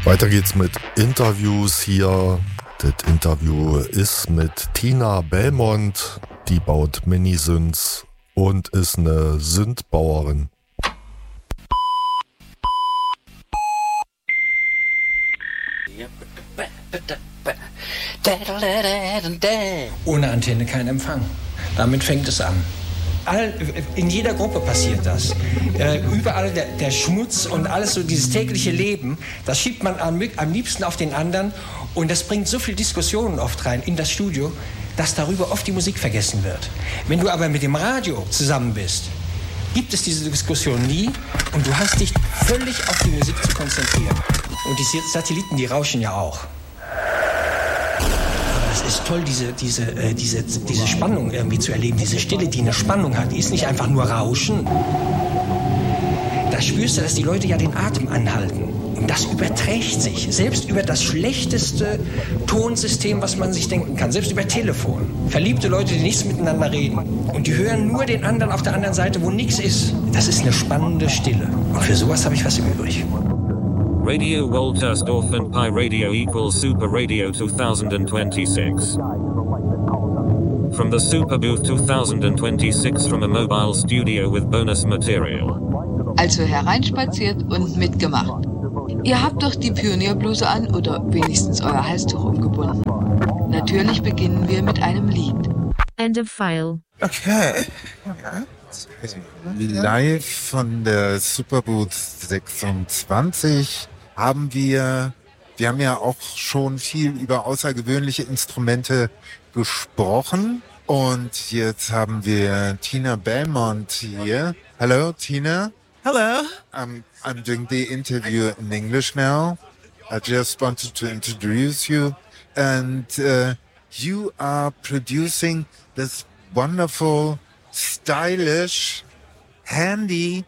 Weiter geht's mit Interviews hier. Das Interview ist mit Tina Belmont. Die baut Mini-Synths und ist eine Synthbauerin. Ohne Antenne kein Empfang. Damit fängt es an. In jeder Gruppe passiert das. Überall der Schmutz und alles so dieses tägliche Leben, das schiebt man am liebsten auf den anderen und das bringt so viel Diskussionen oft rein in das Studio, dass darüber oft die Musik vergessen wird. Wenn du aber mit dem Radio zusammen bist, gibt es diese Diskussion nie und du hast dich völlig auf die Musik zu konzentrieren. Und die Satelliten, die rauschen ja auch. Es ist toll, diese Spannung irgendwie zu erleben, diese Stille, die eine Spannung hat. Die ist nicht einfach nur Rauschen. Da spürst du, dass die Leute ja den Atem anhalten. Und das überträgt sich, selbst über das schlechteste Tonsystem, was man sich denken kann, selbst über Telefon. Verliebte Leute, die nichts miteinander reden. Und die hören nur den anderen auf der anderen Seite, wo nichts ist. Das ist eine spannende Stille. Und für sowas habe ich was übrig. Radio Woltersdorf and Pi Radio equals Super Radio 2026. From the Super Booth 2026 from a mobile studio with bonus material. Also hereinspaziert und mitgemacht. Ihr habt doch die Pionierbluse an oder wenigstens euer Halstuch umgebunden. Natürlich beginnen wir mit einem Lied. End of file. Okay. Live von der Superbooth 26 haben wir haben ja auch schon viel über außergewöhnliche Instrumente gesprochen und jetzt haben wir Tina Belmont hier. Hello, Tina. Hello. I'm doing the interview in English now. I just wanted to introduce you and you are producing this wonderful, stylish, handy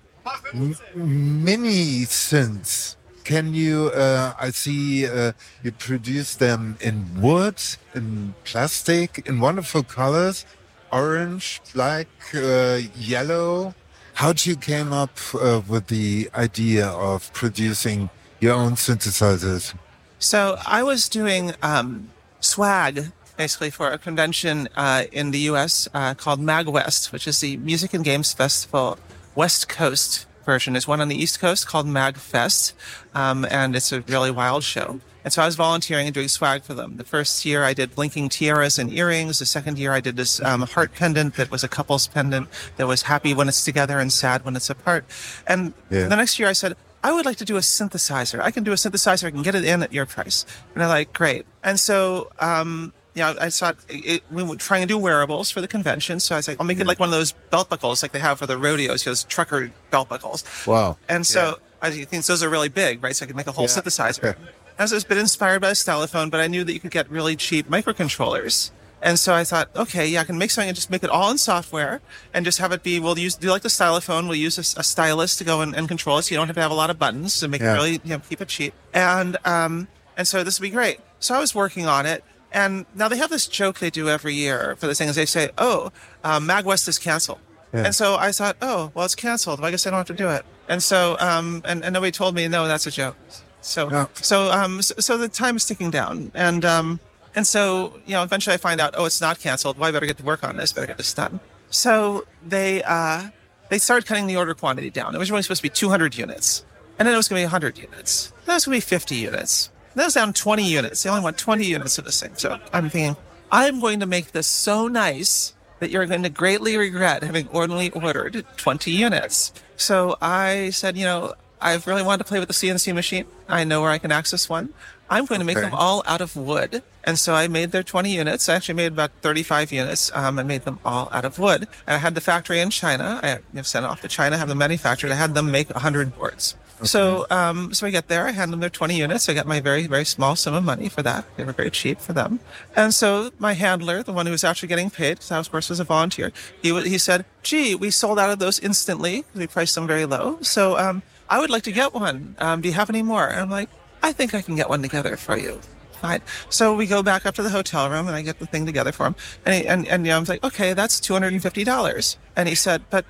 mini synths. Can you, I see you produce them in wood, in plastic, in wonderful colors, orange, black, yellow. How did you came up with the idea of producing your own synthesizers? So I was doing swag, basically, for a convention in the U.S. Called MagWest, which is the Music and Games Festival West Coast version. There's one on the East Coast called MagFest, and it's a really wild show. And so I was volunteering and doing swag for them. The first year I did blinking tiaras and earrings. The second year I did this heart pendant that was a couple's pendant that was happy when it's together and sad when it's apart. And the next year I said, I would like to do a synthesizer. I can do a synthesizer. I can get it in at your price. And they're like, great. And so, I thought we were trying to do wearables for the convention. So I was like, I'll make it like one of those belt buckles like they have for the rodeos, those trucker belt buckles. Wow. And so I think those are really big, right? So I could make a whole synthesizer. Okay. I was a bit inspired by the stylophone, but I knew that you could get really cheap microcontrollers. And so I thought, okay, I can make something and just make it all in software and just have it be, do like the stylophone. We'll use a stylus to go and control it. So you don't have to have a lot of buttons to make it really, keep it cheap. And so this would be great. So I was working on it. And now they have this joke they do every year for this thing is they say, MagWest is canceled. Yeah. And so I thought, well, it's canceled. Well, I guess I don't have to do it. And so, and nobody told me, no, that's a joke. So the time is ticking down. And so, eventually I find out, it's not canceled. Well, I better get to work on this. Better get this done. So they started cutting the order quantity down. It was really supposed to be 200 units. And then it was going to be 100 units. Then it was going to be 50 units. Then it was down 20 units. They only want 20 units of this thing. So I'm thinking, I'm going to make this so nice that you're going to greatly regret having only ordered 20 units. So I said, I've really wanted to play with the CNC machine. I know where I can access one. I'm going to make them all out of wood. And so I made their 20 units. I actually made about 35 units. I made them all out of wood. And I had the factory in China. I sent it off to China, have them manufactured. I had them make 100 boards. Okay. So I get there. I hand them their 20 units. I got my very, very small sum of money for that. They were very cheap for them. And so my handler, the one who was actually getting paid, because I, of course, was a volunteer, he said, gee, we sold out of those instantly. We priced them very low. So I would like to get one. Do you have any more? And I'm like, I think I can get one together for you. Fine. So we go back up to the hotel room and I get the thing together for him. And I was like, okay, that's $250. And he said, but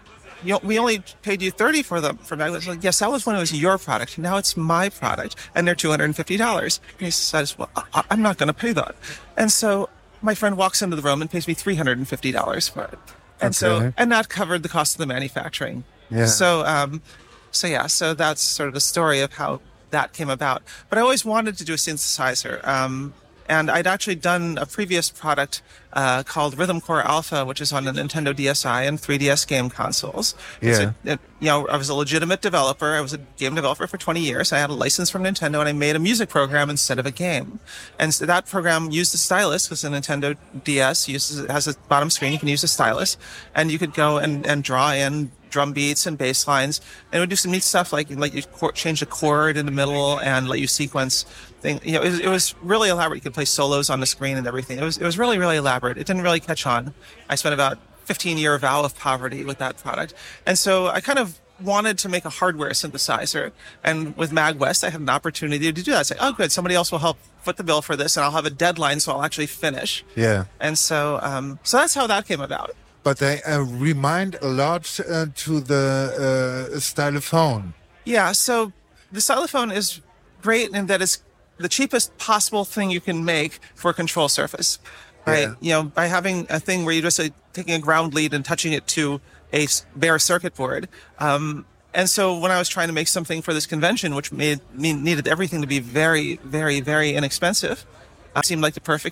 we only paid you $30 for them for magnets. Like, yes, that was when it was your product. Now it's my product, and they're $250. And he says, well, I'm not going to pay that. And so my friend walks into the room and pays me $350 for it. And and that covered the cost of the manufacturing. Yeah. So that's sort of the story of how that came about. But I always wanted to do a synthesizer. And I'd actually done a previous product called Rhythm Core Alpha, which is on the Nintendo DSi and 3DS game consoles. Yeah. I was a legitimate developer. I was a game developer for 20 years. I had a license from Nintendo, and I made a music program instead of a game. And so that program used a stylus, because the Nintendo DS has a bottom screen. You can use a stylus, and you could go and draw in drum beats and bass lines, and it would do some neat stuff like you change a chord in the middle and let you sequence things. It was really elaborate. You could play solos on the screen and everything. It was really, really elaborate. It didn't really catch on. I spent about 15-year vow of poverty with that product, and so I kind of wanted to make a hardware synthesizer. And with MagWest, I had an opportunity to do that. I said, oh, good, somebody else will help foot the bill for this, and I'll have a deadline, so I'll actually finish. Yeah. And so that's how that came about. But they remind a lot to the stylophone. Yeah, so the stylophone is great in that it's the cheapest possible thing you can make for a control surface. Right? Yeah. By having a thing where you're just taking a ground lead and touching it to a bare circuit board. And so when I was trying to make something for this convention, which needed everything to be very, very, very inexpensive, it seemed like the perfect